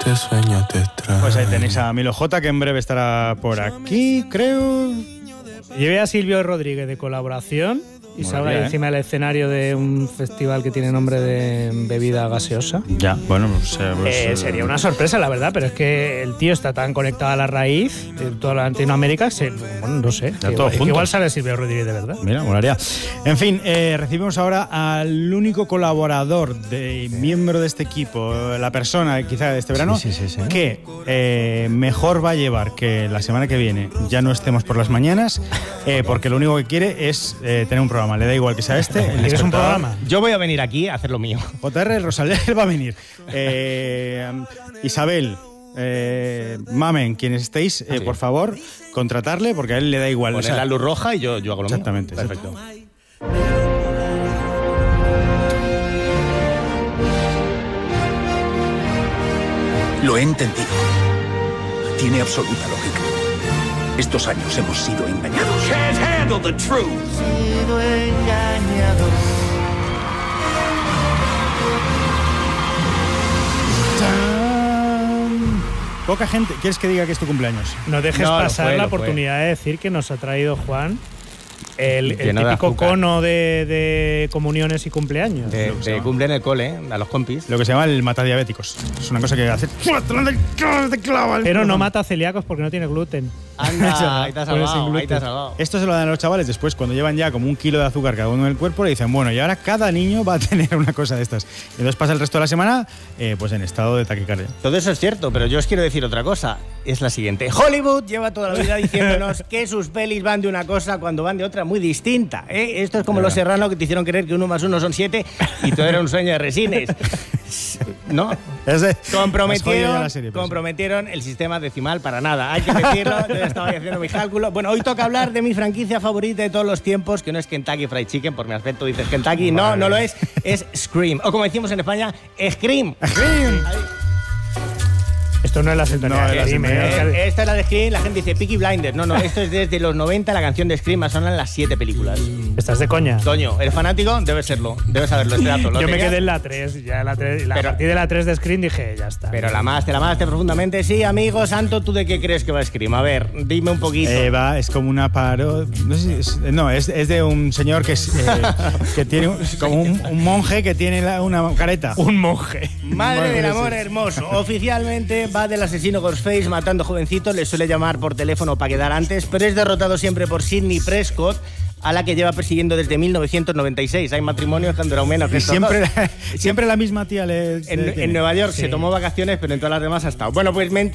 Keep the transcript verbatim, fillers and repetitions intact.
qué sueño te trae. Pues ahí tenéis a Milo J, que en breve estará por aquí, creo. Llevé a Silvio Rodríguez de colaboración y se habla ahí encima del escenario de un festival que tiene nombre de bebida gaseosa. Ya, bueno, pues, eh, pues Eh, sería una sorpresa, la verdad, pero es que el tío está tan conectado a la raíz de toda Latinoamérica, se, bueno, no sé, Ya que todo igual, junto. igual sale Silvio Rodríguez de verdad. Mira, molaría. En fin, eh, recibimos ahora al único colaborador, de, miembro de este equipo, la persona quizá de este verano, Sí, sí, sí, sí. que eh, mejor va a llevar que la semana que viene ya no estemos por las mañanas, eh, porque lo único que quiere es eh, tener un programa. Le da igual que sea este. El ¿Quieres un despertador. programa? Yo voy a venir aquí a hacer lo mío. J R Rosaler va a venir. Eh, Isabel, eh, Mamen, quienes estéis, eh, Sí. por favor, contratarle porque a él le da igual. Poner O sea, la luz roja y yo, yo hago lo mío. Exactamente. Perfecto. Lo he entendido. Tiene absoluta lógica. Estos años hemos sido engañados. Can't handle the truth. Sido engañado. ¡Tan! Poca gente. ¿Quieres que diga que es tu cumpleaños? No dejes No, lo pasar fue, la lo fue. oportunidad de decir que nos ha traído Juan el, el Lleno de típico azúcar. cono de, de comuniones y cumpleaños. De, Lo que se de llama. cumple en el cole, ¿eh? A los compis. Lo que se llama el matadiabéticos. Es una cosa que hace. Pero no mata celíacos porque no tiene gluten. Anda, ahí te has Pues sin salvado, ahí te has gluten. salvado. Esto se lo dan a los chavales después, cuando llevan ya como un kilo de azúcar cada uno en el cuerpo, le dicen, bueno, y ahora cada niño va a tener una cosa de estas. Y entonces pasa el resto de la semana eh, pues en estado de taquicardia. Todo eso es cierto, pero yo os quiero decir otra cosa. Es la siguiente. Hollywood lleva toda la vida diciéndonos que sus pelis van de una cosa cuando van de otra muy distinta. ¿eh? Esto es como Los Serrano, que te hicieron creer que uno más uno son siete y todo era un sueño de Resines. ¿No? Ese- has jodido ya Comprometieron, la serie, pero sí. comprometieron el sistema decimal para nada. Hay que decirlo, yo ya estaba haciendo mi cálculo. Bueno, hoy toca hablar de mi franquicia favorita de todos los tiempos, que no es Kentucky Fried Chicken, por mi aspecto dices Kentucky. No, no lo es. Es Scream. O como decimos en España, Scream. ¡Scream! Esto no es la sintonía No, de es la Scream, sintonía. ¿eh? Eh, esta es la de Scream, la gente dice Peaky Blinders. No, no, esto es desde los noventa, la canción de Scream, más sonan las siete películas. Estás de coña. Toño, ¿eres fanático? Debes serlo, debes saberlo, este dato. ¿Lo Yo me tenías? quedé en la tres, ya en la tres, la Pero- a partir de la tres de Scream dije, ya está. Pero la amaste, la amaste profundamente. Sí, amigo Santo, ¿tú de qué crees que va Scream? A ver, dime un poquito. Eh, va, es como una paro... No, sé si es, no es, es de un señor que, es, eh, que tiene un- como un, un monje que tiene la- una careta. Un monje. Madre Bueno, del sí. amor hermoso. Oficialmente va del asesino Ghostface matando jovencitos, le suele llamar por teléfono para quedar antes, pero es derrotado siempre por Sidney Prescott, a la que lleva persiguiendo desde mil novecientos noventa y seis. Hay matrimonios que han durado menos que Y estos siempre, dos. siempre la misma tía le... En, le tiene. en Nueva York Sí. se tomó vacaciones, pero en todas las demás ha estado. Bueno, pues mentira.